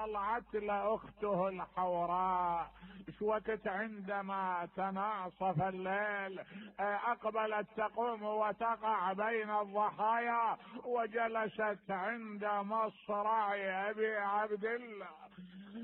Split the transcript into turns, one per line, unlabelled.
طلعت له اخته الحوراء. ايش وقت عندما تناصف الليل اقبلت تقوم وتقع بين الضحايا، وجلست عند مصرع ابي عبد الله